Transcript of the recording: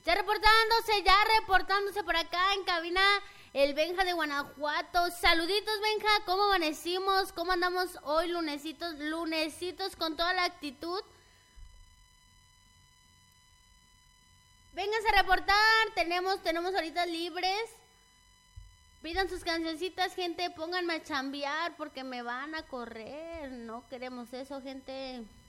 Ya reportándose por acá en cabina el Benja de Guanajuato. Saluditos, Benja, ¿cómo amanecimos? ¿Cómo andamos hoy lunesitos con toda la actitud? Vénganse a reportar, tenemos ahorita libres. Pidan sus cancioncitas, gente, pónganme a chambear porque me van a correr. No queremos eso, gente.